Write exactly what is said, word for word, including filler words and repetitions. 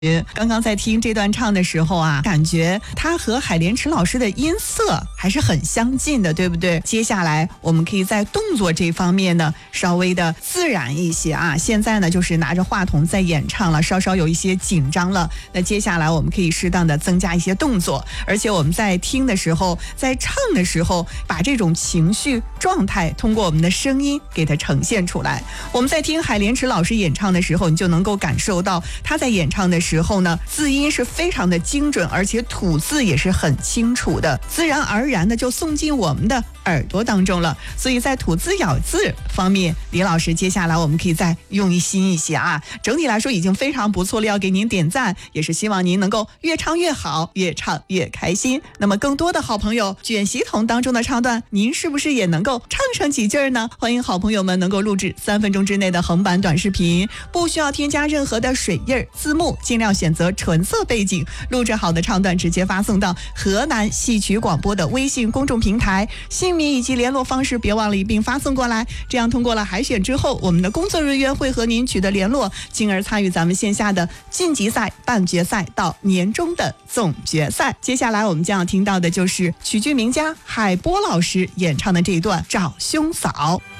刚刚在听这段唱的时候啊，感觉他和海莲池老师的音色还是很相近的，对不对？接下来我们可以在动作这方面呢稍微的自然一些啊。现在呢就是拿着话筒在演唱了，稍稍有一些紧张了。那接下来我们可以适当的增加一些动作，而且我们在听的时候，在唱的时候，把这种情绪状态通过我们的声音给它呈现出来。我们在听海莲池老师演唱的时候，你就能够感受到他在演唱的时候时候呢，字音是非常的精准，而且吐字也是很清楚的，自然而然的就送进我们的耳朵当中了。所以在吐字咬字方面，李老师接下来我们可以再用心一些啊。整体来说已经非常不错了，要给您点赞，也是希望您能够越唱越好，越唱越开心。那么更多的好朋友，卷习筒当中的唱段，您是不是也能够唱上几句呢？欢迎好朋友们能够录制三分钟之内的横版短视频，不需要添加任何的水印字幕，尽量选择纯色背景，录制好的唱段直接发送到河南戏曲广播的微信公众平台，姓名以及联络方式别忘了一并发送过来。这样通过了海选之后，我们的工作人员会和您取得联络，进而参与咱们线下的晋级赛、半决赛到年终的总决赛。接下来我们将要听到的就是曲剧名家海波老师演唱的这一段《找兄嫂》。